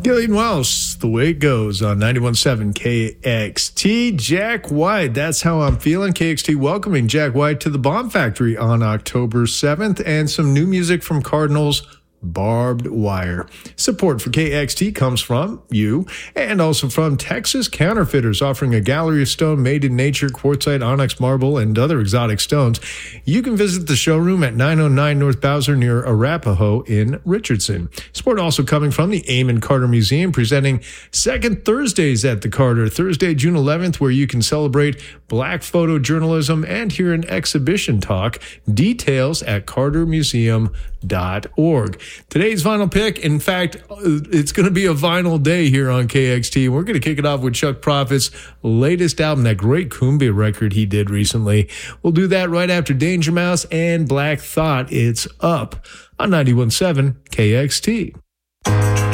Gillian Welsh, The Way It Goes on 91.7 KXT. Jack White, That's How I'm Feeling. KXT welcoming Jack White to the Bomb Factory on October 7th, and some new music from Cardinals Barbed Wire. Support for KXT comes from you and also from Texas Counterfeiters, offering a gallery of stone made in nature, quartzite, onyx, marble, and other exotic stones. You can visit the showroom at 909 North Bowser near Arapahoe in Richardson. Support also coming from the Amon Carter Museum, presenting Second Thursdays at the Carter, Thursday, June 11th, where you can celebrate Black photojournalism and hear an exhibition talk. Details at cartermuseum.org. Today's vinyl pick, in fact, it's going to be a vinyl day here on KXT. We're going to kick it off with Chuck Prophet's latest album, that great Cumbia record he did recently. We'll do that right after Danger Mouse and Black Thought. It's Up on 91.7 KXT.